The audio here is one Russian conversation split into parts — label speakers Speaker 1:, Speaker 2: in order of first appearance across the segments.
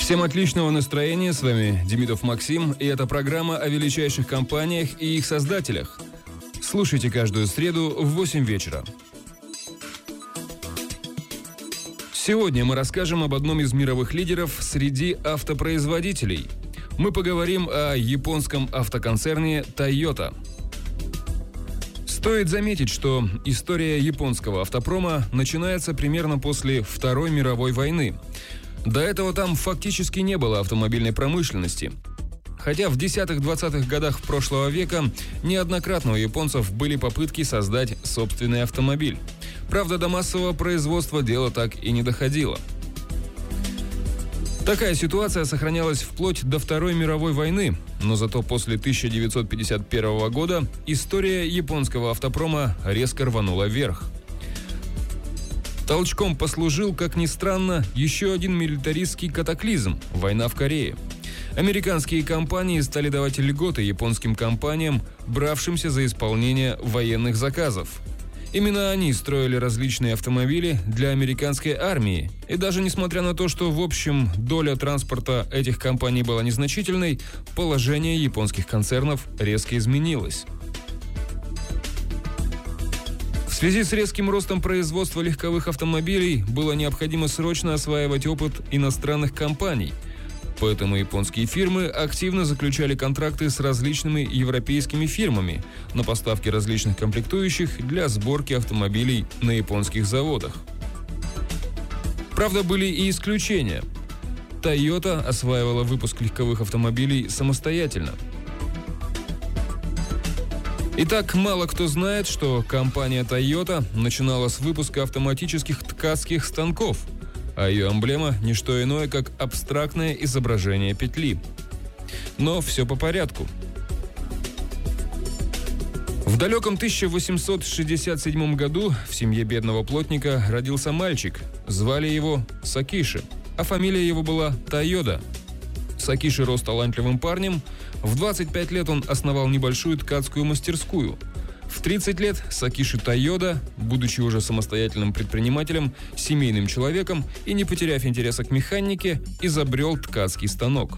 Speaker 1: Всем отличного настроения, с вами Демидов Максим, и это программа о величайших компаниях и их создателях. Слушайте каждую среду в 8 вечера. Сегодня мы расскажем об одном из мировых лидеров среди автопроизводителей. Мы поговорим о японском автоконцерне Toyota. Стоит заметить, что история японского автопрома начинается примерно после Второй мировой войны. До этого там фактически не было автомобильной промышленности. Хотя в 10-20-х годах прошлого века неоднократно у японцев были попытки создать собственный автомобиль. Правда, до массового производства дело так и не доходило. Такая ситуация сохранялась вплоть до Второй мировой войны, но зато после 1951 года история японского автопрома резко рванула вверх. Толчком послужил, как ни странно, еще один милитаристский катаклизм – война в Корее. Американские компании стали давать льготы японским компаниям, бравшимся за исполнение военных заказов. Именно они строили различные автомобили для американской армии. И даже несмотря на то, что в общем доля транспорта этих компаний была незначительной, положение японских концернов резко изменилось. В связи с резким ростом производства легковых автомобилей было необходимо срочно осваивать опыт иностранных компаний. Поэтому японские фирмы активно заключали контракты с различными европейскими фирмами на поставки различных комплектующих для сборки автомобилей на японских заводах. Правда, были и исключения. Toyota осваивала выпуск легковых автомобилей самостоятельно. Итак, мало кто знает, что компания Toyota начинала с выпуска автоматических ткацких станков, а ее эмблема – не что иное, как абстрактное изображение петли. Но все по порядку. В далеком 1867 году в семье бедного плотника родился мальчик. Звали его Сакиши, а фамилия его была Тойода. Сакиши рос талантливым парнем. В 25 лет он основал небольшую ткацкую мастерскую. В 30 лет Сакиши Тойода, будучи уже самостоятельным предпринимателем, семейным человеком и не потеряв интереса к механике, изобрел ткацкий станок.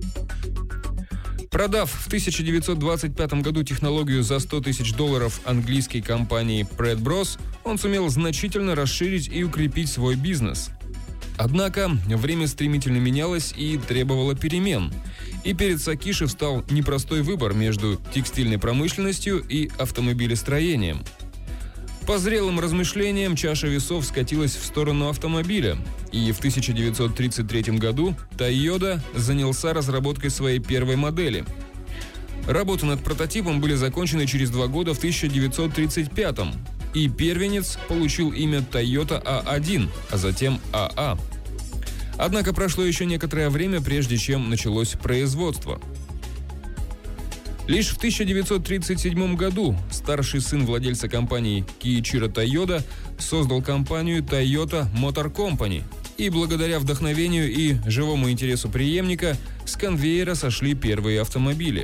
Speaker 1: Продав в 1925 году технологию за $100 тысяч английской компании Pratt Bros, он сумел значительно расширить и укрепить свой бизнес. Однако время стремительно менялось и требовало перемен. И перед Сакиши встал непростой выбор между текстильной промышленностью и автомобилестроением. По зрелым размышлениям чаша весов скатилась в сторону автомобиля, и в 1933 году Toyota занялся разработкой своей первой модели. Работы над прототипом были закончены через 2 года в 1935, и первенец получил имя Toyota A1, а затем AA. Однако прошло еще некоторое время, прежде чем началось производство. Лишь в 1937 году старший сын владельца компании Киичиро Тойода создал компанию Toyota Motor Company, и благодаря вдохновению и живому интересу преемника с конвейера сошли первые автомобили.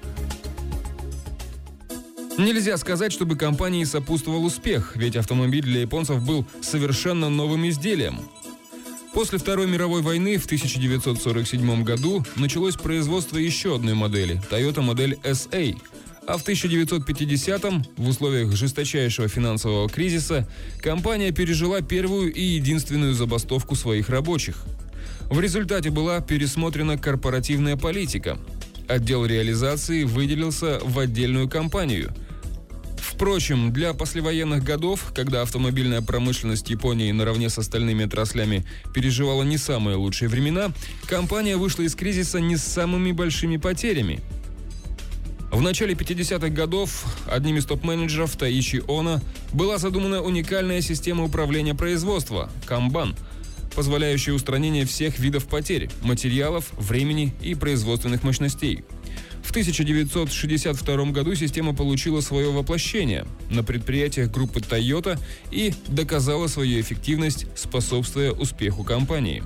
Speaker 1: Нельзя сказать, чтобы компании сопутствовал успех, ведь автомобиль для японцев был совершенно новым изделием. После Второй мировой войны в 1947 году началось производство еще одной модели – Toyota модель SA, а в 1950-м, в условиях жесточайшего финансового кризиса, компания пережила первую и единственную забастовку своих рабочих. В результате была пересмотрена корпоративная политика. Отдел реализации выделился в отдельную компанию. Впрочем, для послевоенных годов, когда автомобильная промышленность Японии наравне с остальными отраслями переживала не самые лучшие времена, компания вышла из кризиса не с самыми большими потерями. В начале 50-х годов одним из топ-менеджеров Таичи Оно была задумана уникальная система управления производства – Kanban, позволяющая устранение всех видов потерь – материалов, времени и производственных мощностей. В 1962 году система получила свое воплощение на предприятиях группы Toyota и доказала свою эффективность, способствуя успеху компании.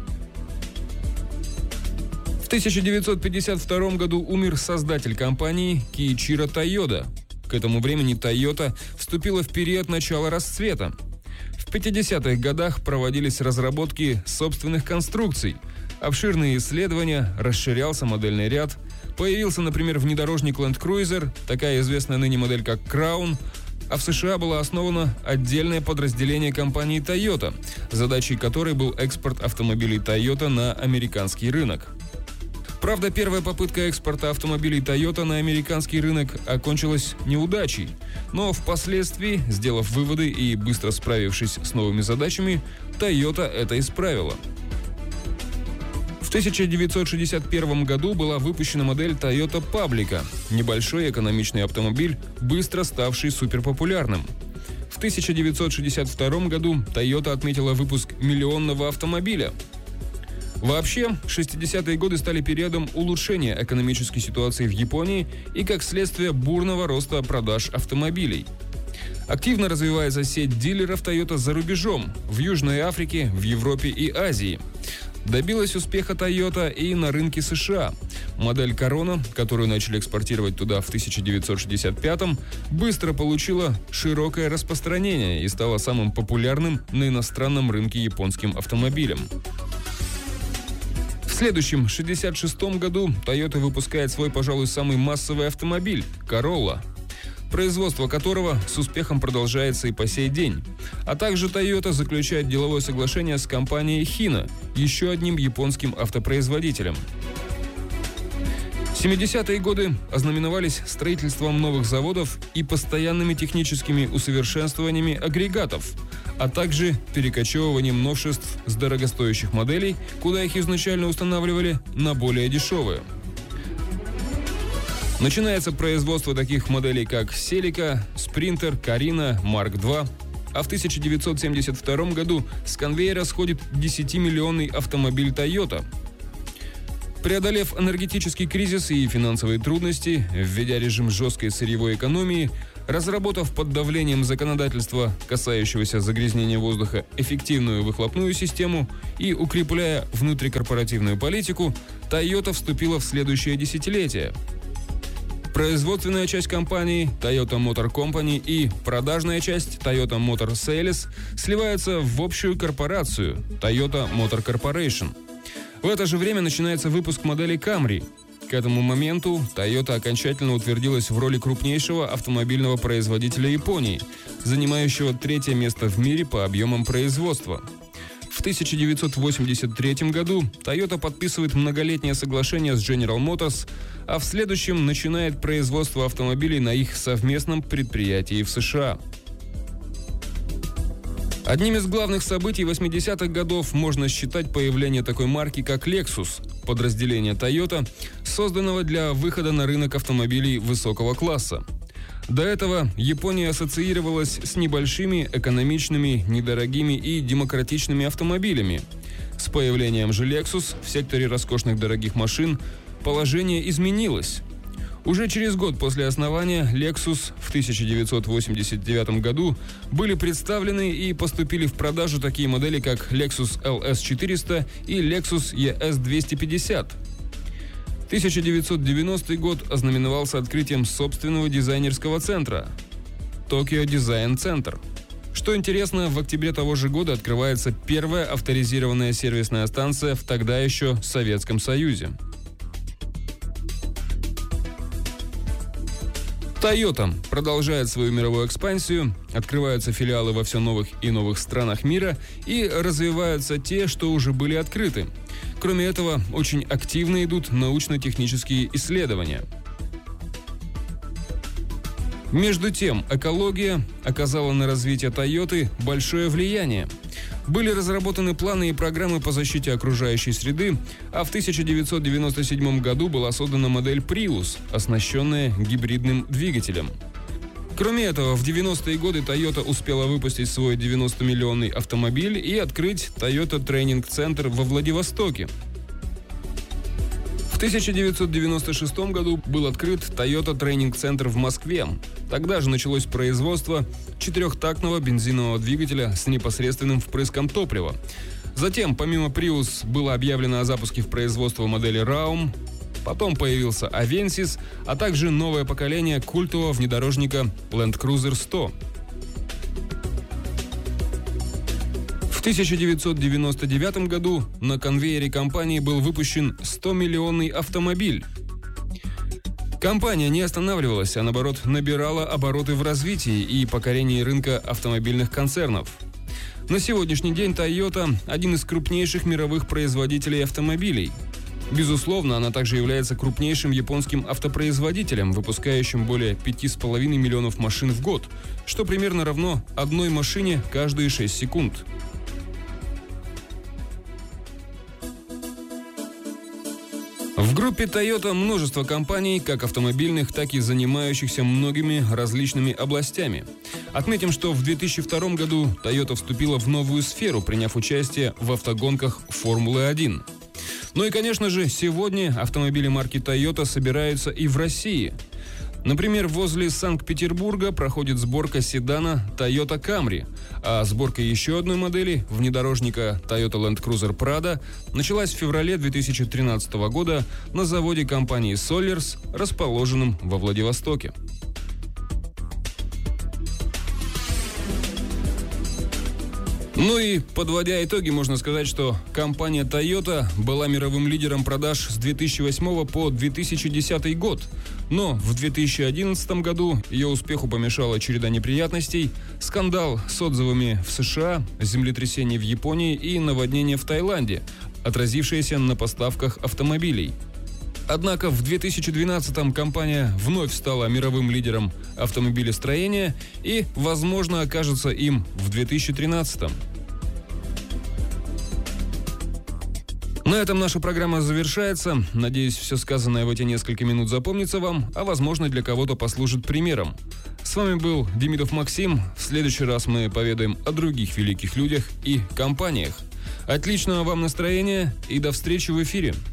Speaker 1: В 1952 году умер создатель компании Киичиро Тойода. К этому времени Toyota вступила в период начала расцвета. В 50-х годах проводились разработки собственных конструкций, Обширные исследования, расширялся модельный ряд. Появился, например, внедорожник Land Cruiser, такая известная ныне модель как Crown, а в США было основано отдельное подразделение компании Toyota, задачей которой был экспорт автомобилей Toyota на американский рынок. Правда, первая попытка экспорта автомобилей Toyota на американский рынок окончилась неудачей, но впоследствии, сделав выводы и быстро справившись с новыми задачами, Toyota это исправила. В 1961 году была выпущена модель Toyota Publica, небольшой экономичный автомобиль, быстро ставший суперпопулярным. В 1962 году Toyota отметила выпуск миллионного автомобиля. Вообще, 60-е годы стали периодом улучшения экономической ситуации в Японии и, как следствие, бурного роста продаж автомобилей. Активно развивается сеть дилеров Toyota за рубежом, в Южной Африке, в Европе и Азии. Добилась успеха Toyota и на рынке США. Модель Corona, которую начали экспортировать туда в 1965-м, быстро получила широкое распространение и стала самым популярным на иностранном рынке японским автомобилем. В следующем, 1966 году, Toyota выпускает свой, пожалуй, самый массовый автомобиль – Corolla, производство которого с успехом продолжается и по сей день. А также Toyota заключает деловое соглашение с компанией Hino, еще одним японским автопроизводителем. 70-е годы ознаменовались строительством новых заводов и постоянными техническими усовершенствованиями агрегатов, а также перекочевыванием новшеств с дорогостоящих моделей, куда их изначально устанавливали, на более дешевые. Начинается производство таких моделей, как Celica, Sprinter, Carina, Mark II, а в 1972 году с конвейера сходит 10-миллионный автомобиль Toyota. Преодолев энергетический кризис и финансовые трудности, введя режим жесткой сырьевой экономии, разработав под давлением законодательства, касающегося загрязнения воздуха, эффективную выхлопную систему и укрепляя внутрикорпоративную политику, Toyota вступила в следующее десятилетие. Производственная часть компании Toyota Motor Company и продажная часть Toyota Motor Sales сливаются в общую корпорацию Toyota Motor Corporation. В это же время начинается выпуск модели Camry. К этому моменту Toyota окончательно утвердилась в роли крупнейшего автомобильного производителя Японии, занимающего 3-е место в мире по объемам производства. В 1983 году Toyota подписывает многолетнее соглашение с General Motors, а в следующем начинает производство автомобилей на их совместном предприятии в США. Одним из главных событий 80-х годов можно считать появление такой марки, как Lexus, подразделение Toyota, созданного для выхода на рынок автомобилей высокого класса. До этого Япония ассоциировалась с небольшими, экономичными, недорогими и демократичными автомобилями. С появлением же Lexus в секторе роскошных дорогих машин положение изменилось. Уже через год после основания Lexus в 1989 году были представлены и поступили в продажу такие модели, как Lexus LS 400 и Lexus ES 250. 1990 год ознаменовался открытием собственного дизайнерского центра – Tokyo Design Center. Что интересно, в октябре того же года открывается первая авторизированная сервисная станция в тогда еще Советском Союзе. Toyota продолжает свою мировую экспансию, открываются филиалы во все новых и новых странах мира и развиваются те, что уже были открыты. Кроме этого, очень активно идут научно-технические исследования. Между тем, экология оказала на развитие Toyota большое влияние. Были разработаны планы и программы по защите окружающей среды, а в 1997 году была создана модель Prius, оснащенная гибридным двигателем. Кроме этого, в 90-е годы Toyota успела выпустить свой 90-миллионный автомобиль и открыть Toyota Training Center во Владивостоке. В 1996 году был открыт Toyota Training Center в Москве. Тогда же началось производство 4-тактного бензинового двигателя с непосредственным впрыском топлива. Затем, помимо Prius, было объявлено о запуске в производство модели Raum. Потом появился Avensis, а также новое поколение культового внедорожника Land Cruiser 100. В В 1999 году на конвейере компании был выпущен 100-миллионный автомобиль. Компания не останавливалась, а наоборот набирала обороты в развитии и покорении рынка автомобильных концернов. На сегодняшний день Toyota – один из крупнейших мировых производителей автомобилей. Безусловно, она также является крупнейшим японским автопроизводителем, выпускающим более 5,5 миллионов машин в год, что примерно равно одной машине каждые 6 секунд. В группе Toyota множество компаний, как автомобильных, так и занимающихся многими различными областями. Отметим, что в 2002 году Toyota вступила в новую сферу, приняв участие в автогонках Формулы-1. Ну и, конечно же, сегодня автомобили марки Toyota собираются и в России. Например, возле Санкт-Петербурга проходит сборка седана Toyota Camry, а сборка еще одной модели, внедорожника Toyota Land Cruiser Prado, началась в феврале 2013 года на заводе компании Solers, расположенном во Владивостоке. Ну и, подводя итоги, можно сказать, что компания Toyota была мировым лидером продаж с 2008 по 2010 год. Но в 2011 году ее успеху помешала череда неприятностей, скандал с отзывами в США, землетрясение в Японии и наводнение в Таиланде, отразившееся на поставках автомобилей. Однако в 2012-м компания вновь стала мировым лидером автомобилестроения и, возможно, окажется им в 2013-м. На этом наша программа завершается. Надеюсь, все сказанное в эти несколько минут запомнится вам, а возможно, для кого-то послужит примером. С вами был Демидов Максим. В следующий раз мы поведаем о других великих людях и компаниях. Отличного вам настроения и до встречи в эфире!